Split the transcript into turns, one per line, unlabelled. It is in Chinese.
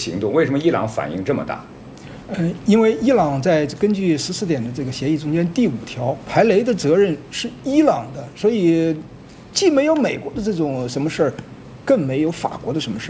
行动？为什么伊朗反应这么大？
因为伊朗在根据14点的这个协议中间第5条，排雷的责任是伊朗的，所以既没有美国的这种什么事儿，更没有法国的什么事儿。